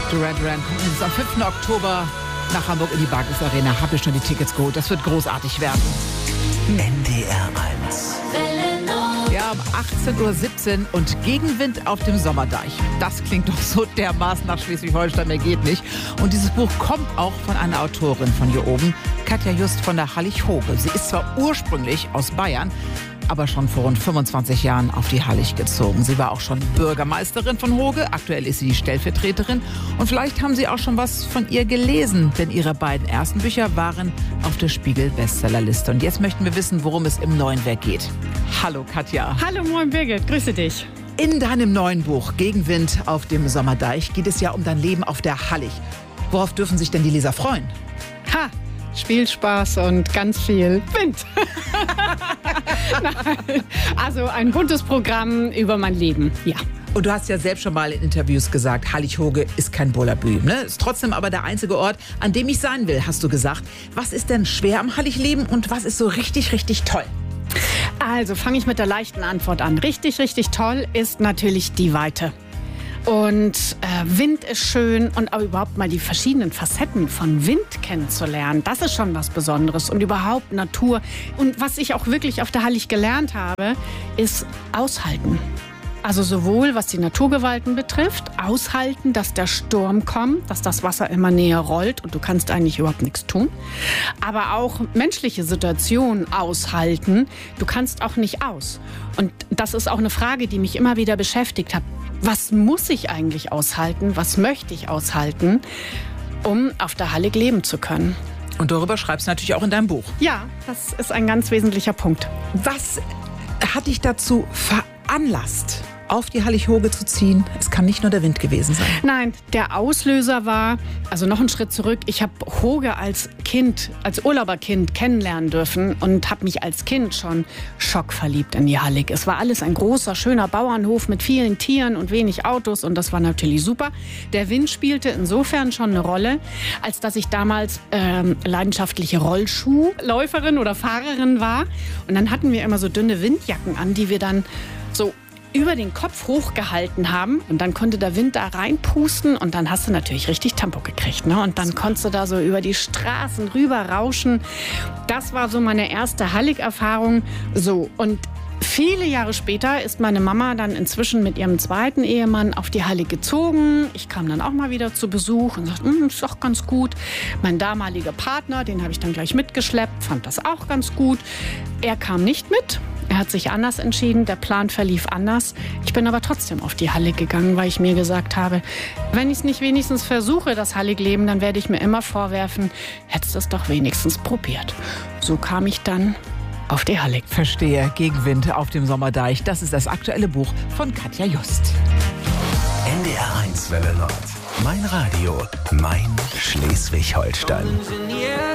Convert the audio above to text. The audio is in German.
Duran Duran kommt jetzt am 5. Oktober nach Hamburg in die Barclays Arena. Habt ihr schon die Tickets geholt? Das wird großartig werden. NDR 1. Ja, um 18:17 Uhr und Gegenwind auf dem Sommerdeich. Das klingt doch so dermaßen nach Schleswig-Holstein, mehr geht nicht. Und dieses Buch kommt auch von einer Autorin von hier oben, Katja Just von der Hallig-Hoge. Sie ist zwar ursprünglich aus Bayern, aber schon vor rund 25 Jahren auf die Hallig gezogen. Sie war auch schon Bürgermeisterin von Hoge, aktuell ist sie die Stellvertreterin. Und vielleicht haben Sie auch schon was von ihr gelesen, denn ihre beiden ersten Bücher waren auf der Spiegel-Bestsellerliste. Und jetzt möchten wir wissen, worum es im neuen Werk geht. Hallo Katja. Hallo, moin Birgit, grüße dich. In deinem neuen Buch Gegenwind auf dem Sommerdeich geht es ja um dein Leben auf der Hallig. Worauf dürfen sich denn die Leser freuen? Ha! Spielspaß und ganz viel Wind. Nein, also ein buntes Programm über mein Leben, ja. Und du hast ja selbst schon mal in Interviews gesagt, Hallig-Hoge ist kein Bullabü, ne? Ist trotzdem aber der einzige Ort, an dem ich sein will, hast du gesagt. Was ist denn schwer am Hallig-Leben und was ist so richtig, richtig toll? Also fange ich mit der leichten Antwort an. Richtig, richtig toll ist natürlich die Weite. Und Wind ist schön und auch überhaupt mal die verschiedenen Facetten von Wind kennenzulernen, das ist schon was Besonderes und überhaupt Natur. Und was ich auch wirklich auf der Hallig gelernt habe, ist aushalten. Also sowohl was die Naturgewalten betrifft, aushalten, dass der Sturm kommt, dass das Wasser immer näher rollt und du kannst eigentlich überhaupt nichts tun. Aber auch menschliche Situationen aushalten, du kannst auch nicht aus. Und das ist auch eine Frage, die mich immer wieder beschäftigt hat. Was muss ich eigentlich aushalten? Was möchte ich aushalten, um auf der Hallig leben zu können? Und darüber schreibst du natürlich auch in deinem Buch. Ja, das ist ein ganz wesentlicher Punkt. Was hat dich dazu veranlasst, auf die Hallig-Hoge zu ziehen? Es kann nicht nur der Wind gewesen sein. Nein, der Auslöser war, also noch einen Schritt zurück, ich habe Hoge als Kind, als Urlauberkind kennenlernen dürfen und habe mich als Kind schon schockverliebt in die Hallig. Es war alles ein großer, schöner Bauernhof mit vielen Tieren und wenig Autos und das war natürlich super. Der Wind spielte insofern schon eine Rolle, als dass ich damals leidenschaftliche Rollschuhläuferin oder Fahrerin war. Und dann hatten wir immer so dünne Windjacken an, die wir dann so über den Kopf hochgehalten haben und dann konnte der Wind da reinpusten und dann hast du natürlich richtig Tempo gekriegt, ne? Und dann konntest du da so über die Straßen rüber rauschen. Das war so meine erste Hallig-Erfahrung. So, und viele Jahre später ist meine Mama dann inzwischen mit ihrem zweiten Ehemann auf die Hallig gezogen. Ich kam dann auch mal wieder zu Besuch und sagte, ist doch ganz gut. Mein damaliger Partner, den habe ich dann gleich mitgeschleppt, fand das auch ganz gut. Er kam nicht mit. Er hat sich anders entschieden, der Plan verlief anders. Ich bin aber trotzdem auf die Hallig gegangen, weil ich mir gesagt habe, wenn ich es nicht wenigstens versuche, das Hallig-Leben, dann werde ich mir immer vorwerfen, hättest du es doch wenigstens probiert. So kam ich dann auf die Hallig. Verstehe, Gegenwind auf dem Sommerdeich. Das ist das aktuelle Buch von Katja Just. NDR 1 Welle Nord. Mein Radio, mein Schleswig-Holstein.